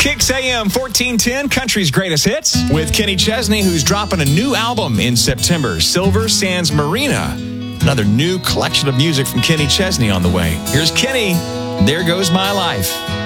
Kicks AM 1410, Country's Greatest Hits, with Kenny Chesney, who's dropping a new album in September, Silver Sands Marina. Another new collection of music from Kenny Chesney on the way. Here's Kenny, There Goes My Life.